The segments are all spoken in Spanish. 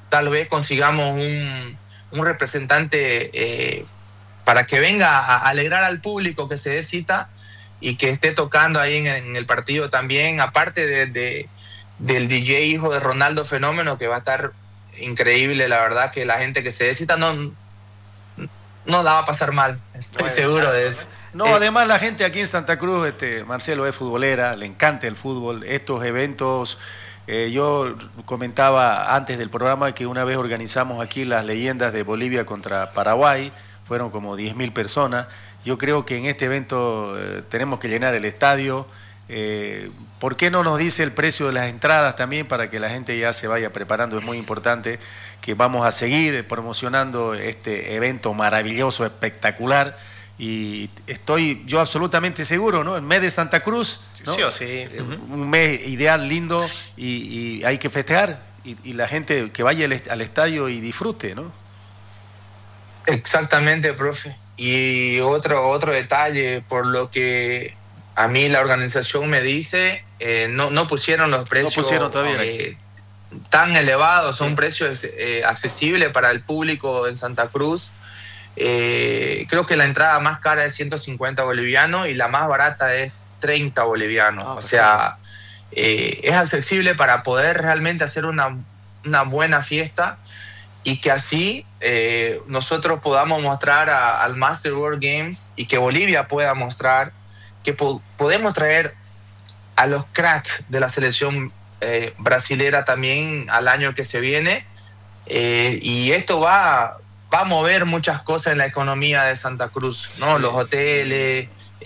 tal vez consigamos un representante para que venga a alegrar al público que se dé cita y que esté tocando ahí en el partido también, aparte del DJ hijo de Ronaldo Fenómeno, que va a estar increíble. La verdad que la gente que se dé cita no la va a pasar mal, estoy seguro de eso. No, además la gente aquí en Santa Cruz, Marcelo, es futbolera, le encanta el fútbol. Estos eventos, yo comentaba antes del programa que una vez organizamos aquí las leyendas de Bolivia contra Paraguay, fueron como 10.000 personas. Yo creo que en este evento tenemos que llenar el estadio. ¿Por qué no nos dice el precio de las entradas también para que la gente ya se vaya preparando? Es muy importante que vamos a seguir promocionando este evento maravilloso, espectacular, y estoy yo absolutamente seguro, ¿no? El mes de Santa Cruz, ¿no? Sí o sí. Un mes ideal, lindo, y hay que festejar, y la gente que vaya al estadio y disfrute, ¿no? Exactamente, profe. Y otro detalle, por lo que a mí la organización me dice, no pusieron los precios todavía tan elevados, son precios accesibles para el público en Santa Cruz. Creo que la entrada más cara es 150 bolivianos y la más barata es 30 bolivianos. O sea, es accesible para poder realmente hacer una buena fiesta y que así nosotros podamos mostrar al Master World Games y que Bolivia pueda mostrar que podemos traer a los cracks de la selección brasilera también al año que se viene, y esto va a mover muchas cosas en la economía de Santa Cruz, ¿no? Sí. Los hoteles,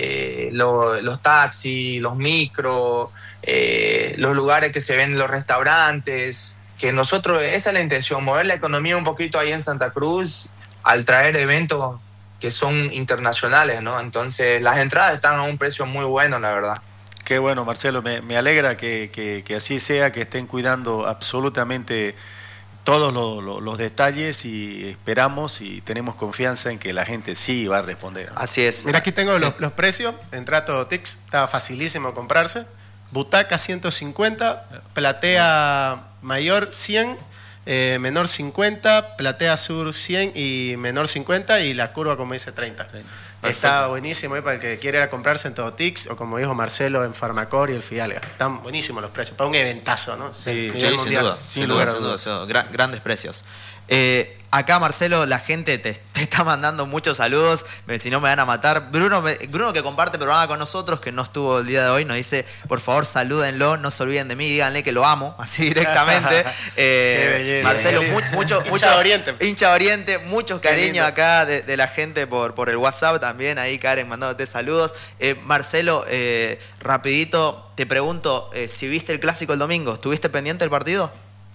los taxis, los micros, los lugares que se ven, los restaurantes, que nosotros, esa es la intención, mover la economía un poquito ahí en Santa Cruz al traer eventos que son internacionales, ¿no? Entonces las entradas están a un precio muy bueno, la verdad. Qué bueno, Marcelo, me alegra que así sea, que estén cuidando absolutamente todos los detalles, y esperamos y tenemos confianza en que la gente sí va a responder, ¿no? Así es. Mira, aquí tengo los precios. En Trato Tix estaba facilísimo comprarse. Butaca 150, platea mayor 100, menor 50, platea sur 100 y menor 50, y la curva, como dice, 30. Está buenísimo para el que quiera comprarse en Totix, o como dijo Marcelo, en Farmacor y el Fidalga. Están buenísimos los precios, para un eventazo, ¿no? Sí, sin lugar a dudas. Grandes precios. Acá, Marcelo, la gente te está mandando muchos saludos, si no me van a matar. Bruno, que comparte programa con nosotros, que no estuvo el día de hoy, nos dice, por favor, salúdenlo, no se olviden de mí, díganle que lo amo, así directamente. Marcelo, mucho hincha Oriente, muchos cariños acá de la gente por el WhatsApp también, ahí Karen mandándote saludos. Marcelo, rapidito, te pregunto, si viste el clásico el domingo, ¿estuviste pendiente del partido?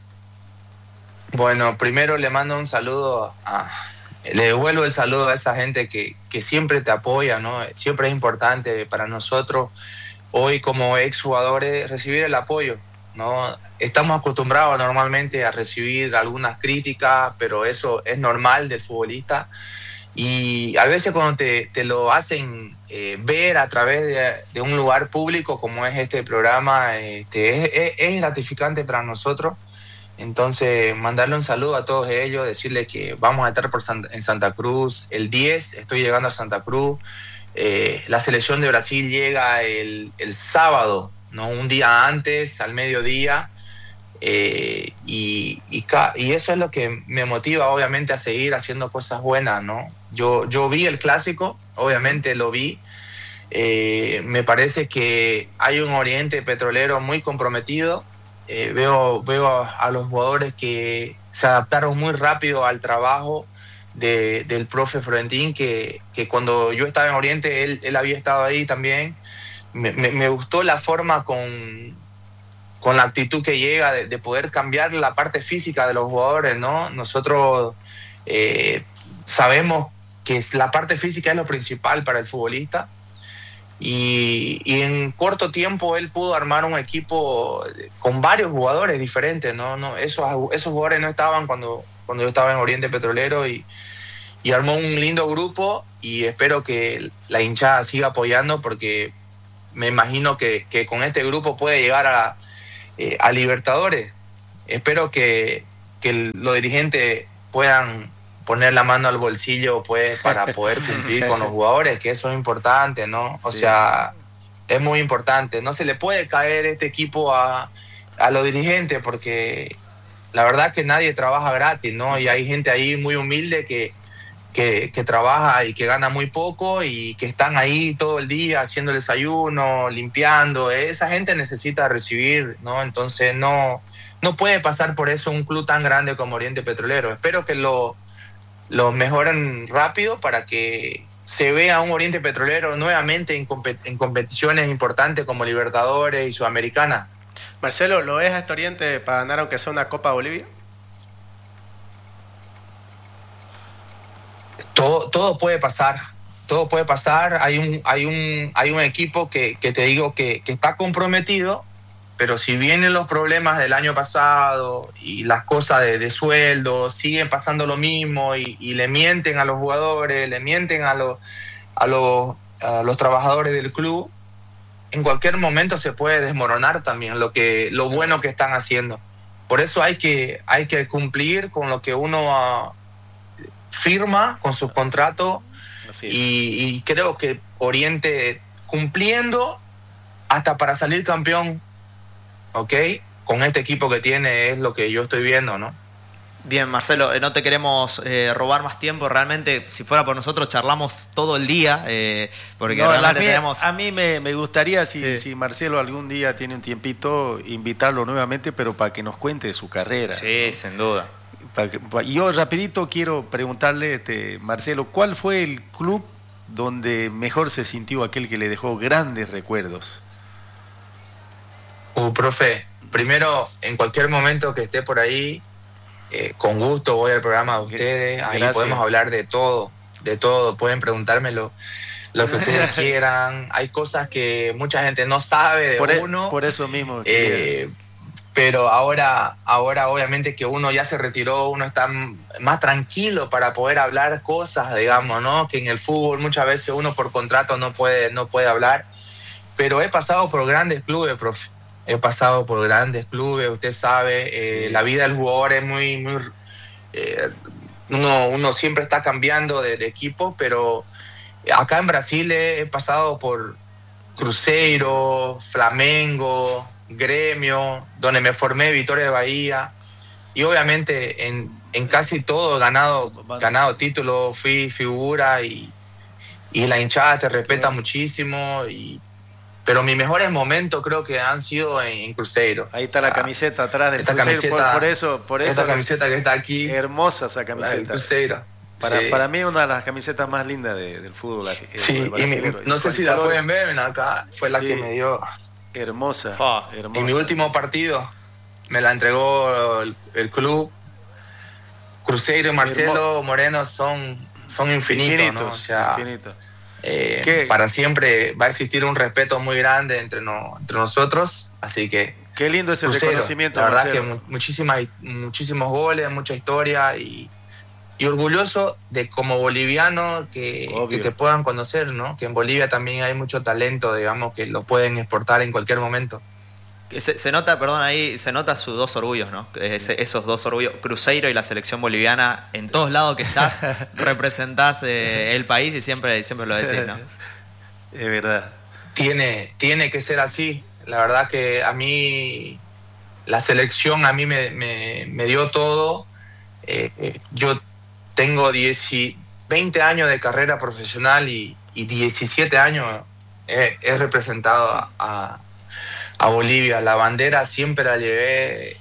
Bueno, primero le mando un saludo, le devuelvo el saludo a esa gente que siempre te apoya, ¿no? Siempre es importante para nosotros, hoy como exjugadores, recibir el apoyo, ¿no? Estamos acostumbrados normalmente a recibir algunas críticas, pero eso es normal del futbolista, y a veces cuando te lo hacen ver a través de un lugar público como es este programa, es gratificante para nosotros. Entonces, mandarle un saludo a todos ellos, decirles que vamos a estar en Santa Cruz el 10, estoy llegando a Santa Cruz. La selección de Brasil llega el sábado, ¿no? Un día antes, al mediodía, y eso es lo que me motiva, obviamente, a seguir haciendo cosas buenas, ¿no? Yo vi el clásico, obviamente lo vi. Me parece que hay un Oriente Petrolero muy comprometido. Veo a los jugadores que se adaptaron muy rápido al trabajo del profe Florentín, que cuando yo estaba en Oriente, él había estado ahí también. Me gustó la forma con la actitud que llega de poder cambiar la parte física de los jugadores, ¿no? Nosotros sabemos que la parte física es lo principal para el futbolista. Y en corto tiempo él pudo armar un equipo con varios jugadores diferentes, ¿no? Esos jugadores no estaban cuando yo estaba en Oriente Petrolero, y armó un lindo grupo, y espero que la hinchada siga apoyando, porque me imagino que con este grupo puede llegar a Libertadores. Espero que los dirigentes puedan poner la mano al bolsillo pues para poder cumplir con los jugadores, que eso es importante, ¿no? O sea, es muy importante. No se le puede caer este equipo a los dirigentes porque la verdad que nadie trabaja gratis, ¿no? Y hay gente ahí muy humilde que trabaja y que gana muy poco y que están ahí todo el día haciendo el desayuno, limpiando. Esa gente necesita recibir, ¿no? Entonces no puede pasar por eso un club tan grande como Oriente Petrolero. Espero que lo mejoren rápido para que se vea un Oriente Petrolero nuevamente en competiciones importantes como Libertadores y Sudamericana. Marcelo, ¿lo ves a este Oriente para ganar aunque sea una Copa Bolivia? Todo puede pasar. Todo puede pasar. Hay un equipo que te digo que está comprometido, pero si vienen los problemas del año pasado y las cosas de sueldo, siguen pasando lo mismo y le mienten a los jugadores, le mienten a los trabajadores del club, en cualquier momento se puede desmoronar también lo bueno que están haciendo. Por eso hay que cumplir con lo que uno firma, con sus contratos, y creo que Oriente cumpliendo hasta para salir campeón, ¿ok? Con este equipo que tiene es lo que yo estoy viendo, ¿no? Bien, Marcelo, no te queremos robar más tiempo. Realmente, si fuera por nosotros, charlamos todo el día, porque no, realmente tenemos... A mí me gustaría, si Marcelo algún día tiene un tiempito, invitarlo nuevamente, pero para que nos cuente de su carrera. Sí, ¿no? Sin duda. Yo rapidito quiero preguntarle, Marcelo, ¿cuál fue el club donde mejor se sintió, aquel que le dejó grandes recuerdos? Profe, primero, en cualquier momento que esté por ahí, con gusto voy al programa de ustedes. Ahí podemos hablar de todo, pueden preguntarme lo que ustedes quieran. Hay cosas que mucha gente no sabe de uno. Por eso mismo. Pero ahora obviamente que uno ya se retiró, uno está más tranquilo para poder hablar cosas, digamos, ¿no? Que en el fútbol muchas veces uno por contrato no puede hablar. Pero he pasado por grandes clubes, profe. He pasado por grandes clubes, usted sabe, la vida del jugador es muy uno siempre está cambiando de equipo, pero acá en Brasil he pasado por Cruzeiro, Flamengo, Gremio, donde me formé, Vitória de Bahía, y obviamente en casi todo he ganado títulos, fui figura y la hinchada te respeta muchísimo, pero mis mejores momentos creo que han sido en Cruzeiro. Ahí está la camiseta atrás del Cruzeiro, por eso esta camiseta que está aquí. Hermosa esa camiseta. Cruzeiro. Para mí una de las camisetas más lindas del fútbol. Sí, no sé si la pueden ver, acá fue la que me dio. Hermosa. En mi último partido me la entregó el club. Cruzeiro y Marcelo Moreno son infinitos, ¿no? O sea, infinitos. Para siempre va a existir un respeto muy grande entre nosotros, así que qué lindo ese Cruzeiro, reconocimiento, la verdad Marcelo. que muchísimos goles, mucha historia y orgulloso de como boliviano que te puedan conocer, ¿no? Que en Bolivia también hay mucho talento, digamos, que lo pueden exportar en cualquier momento. Se nota, perdón, ahí se nota sus dos orgullos, ¿no? Esos dos orgullos, Cruzeiro y la selección boliviana. En todos lados que estás, representás el país y siempre lo decís, ¿no? Es verdad. Tiene que ser así. La verdad que a mí, la selección a mí me dio todo. Yo tengo 20 años de carrera profesional y 17 años he representado a Bolivia. La bandera siempre la llevé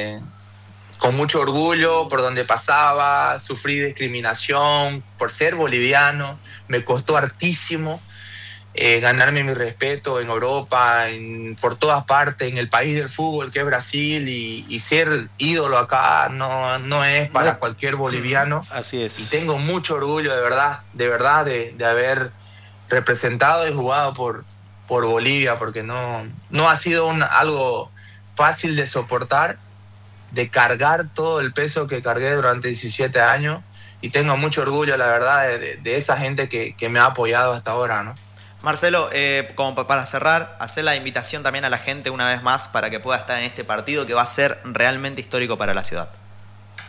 con mucho orgullo por donde pasaba. Sufrí discriminación por ser boliviano, me costó hartísimo ganarme mi respeto en Europa, por todas partes, en el país del fútbol que es Brasil, y ser ídolo acá no es para cualquier boliviano. Así es. Y tengo mucho orgullo de verdad de haber representado y jugado por Bolivia, porque no ha sido algo fácil de soportar, de cargar todo el peso que cargué durante 17 años, y tengo mucho orgullo, la verdad, de esa gente que me ha apoyado hasta ahora, ¿no? Marcelo, como para cerrar, hacer la invitación también a la gente una vez más para que pueda estar en este partido que va a ser realmente histórico para la ciudad.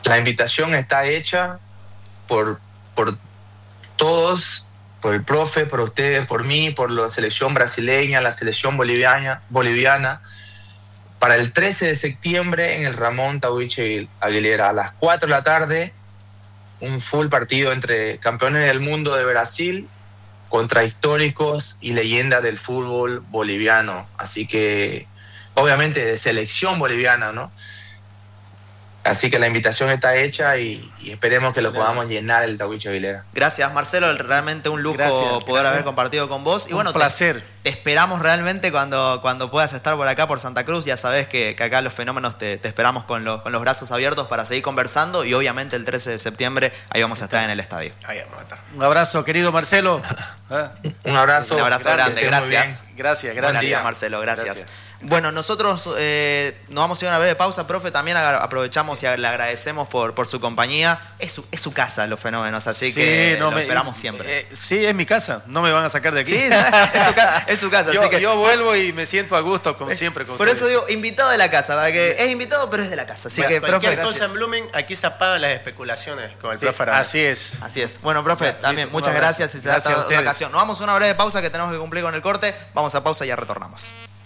La invitación está hecha por todos, por el profe, por ustedes, por mí, por la selección brasileña, la selección boliviana, para el 13 de septiembre en el Ramón Tahuiche Aguilera, a las 4 de la tarde, un full partido entre campeones del mundo de Brasil contra históricos y leyendas del fútbol boliviano. Así que, obviamente, de selección boliviana, ¿no? Así que la invitación está hecha y esperemos que lo podamos llenar el Tahuiche Aguilera. Gracias, Marcelo. Realmente un lujo poder haber compartido con vos. Y bueno, un placer. Te esperamos realmente cuando puedas estar por acá, por Santa Cruz. Ya sabés que acá los fenómenos te esperamos con los brazos abiertos para seguir conversando. Y obviamente el 13 de septiembre ahí vamos a estar en el estadio. Ahí vamos a estar. Un abrazo, querido Marcelo. Un abrazo. Un abrazo grande. Gracias. Gracias, Marcelo. Gracias. Bueno, nosotros nos vamos a ir a una breve pausa, profe. También aprovechamos y le agradecemos por su compañía. Es su casa, los fenómenos, así que lo esperamos siempre. Sí, es mi casa. No me van a sacar de aquí. Sí, es su casa. Yo vuelvo y me siento a gusto, como siempre. Por eso digo, invitado de la casa, para que es invitado, pero es de la casa. Así que, profe, cualquier cosa en Blooming, aquí se apagan las especulaciones con el profe Arana. Así es. Bueno, profe, también muchas gracias y se da otra ocasión. Nos vamos a una breve pausa que tenemos que cumplir con el corte. Vamos a pausa y ya retornamos.